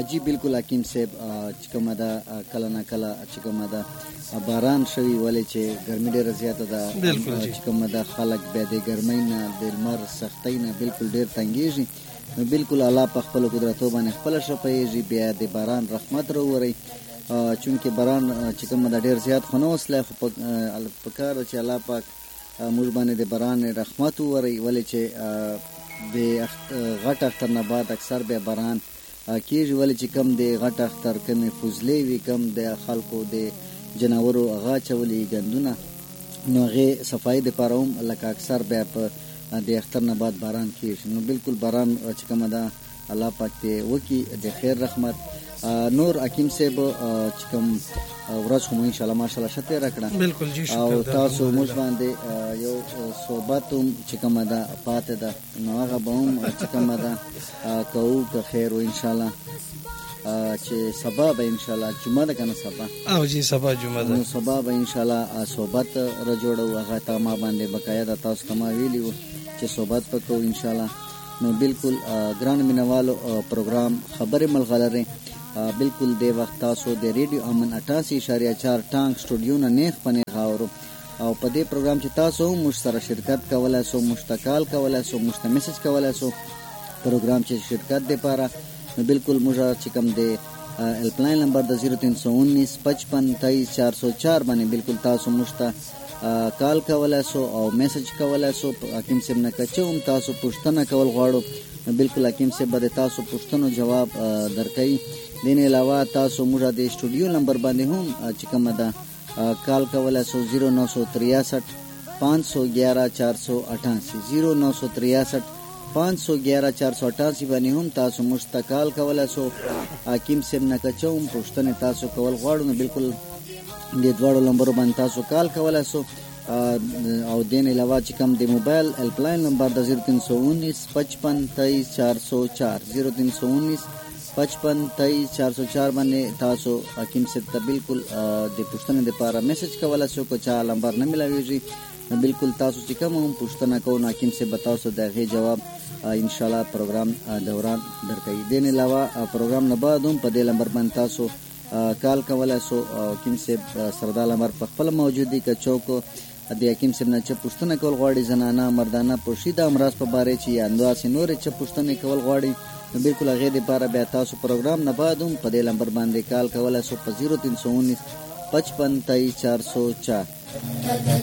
جی بالکل حکیم صاحب چې کومه ده کله نه کله چې کومه ده باران شوي ولې چې ګرمي ډېره زیاته ده چې کومه ده خلک بیا د ګرمۍ نه د لمر سختۍ نه بالکل ډېر تنګېږي نو بالکل الله په خپلو قدرتو باندې خپله ښه پوهېږي بیا د باران رحمت راووری چونکې باران چې کومه ده ډېر زیات خو نه وسلی خو په کار ده چې الله پاک موږ باندې د باران رحمت ووری ولې چې د غټ اختر نه بعد اکثر بیا باران کېږي ولې چې کم د غټ اختر کمې فضلې وي کم د خلکو د جناورو هغه اچولي ګندونه نو هغې صفایي دپاره هم لکه اکثر بیا په د اختر نه بعد باران کېږي نو بالکل باران چې کومه ده الله پاک دې وکړي د خیر رحمت نور حکیم صاحب چې کوم ورځ خو مو انشاءالله ماشاءالله ښه تېره کړه او تاسو موږ باندې یو صحبت هم چې کومه ده پاتې ده نو هغه به هم چې کومه ده کوو که خیر و انشاءالله چې سبا به انشاءالله جمعه ده که نه سبا او جی سبا جمعه ده نو سبا به انشاءالله صحبت را جوړو هغه ته ما باندې بقایا ده تاسو ته ما ویلي وو چې صحبت به کوو انشاءالله نو بالکل ګران مینوالو پروګرام خبرې ملغلرې بالکل د وخت تاسو د ریډیو امن 88.4 ټانک سټوډیو نه نیغ په نیغ اورو او په دې پروګرام چې تاسو هم موږ سره شرکت کولی سو موږ ته کال کولی سو موږ ته میسج کولی سو پروګرام چې شرکت دپاره نو بالکل موږ چې کوم د هیلپلاین نمبر د 0319 55 23 404 باندې بالکل تاسو موږ ته کال کولی سو او میسج کولی سو حکیم صاحب نه که څه هم تاسو پوښتنه کول غواړو نو بالکل حکیم صاحب به د تاسو پوښتنو جواب درکوي دین علاوه تاسو موږ د سټوډیو نمبر باندې هم چې کومه ده کال کولی سو 0963 511 488 0963 511 488 باندې هم تاسو موږ ته کال کولی سو حکیم صاحب نه که څه هم پوښتنې تاسو کول غواړو نو بالکل د دواړو نمبرو باندې تاسو کال کولی سو او دین علاوه چې کوم د موبایل هیلپلاین نمبر د 0319 55 23 404 0319 55 23 404 باندې تاسو حکیم صاحب ته بالکل د پوښتنې دپاره میسج کولی سو که چا نمبر نه میلاویږي بالکل تاسو چې کوم هم پوښتنه کوو نو حکیم صاحب به تاسو د هغې جواب انشاءالله پروګرام دوران درکوي دین علاوه پروګرام نه بعد هم په دې نمبر باندې تاسو کال کولی سو حکیم صاحب سره دا نمبر په خپله موجود دی که څوک د حکیم صاحب نه څه پوښتنه کول غواړي زنانه مردانه پوښي د امراض په باره چې یا انداسې نورې څه پوښتنې کول غواړي نو بالکل هغې دپاره بیا تاسو پروګرام نه بعد هم په دې نمبر باندې کال کولی سو په 0319 55 23 404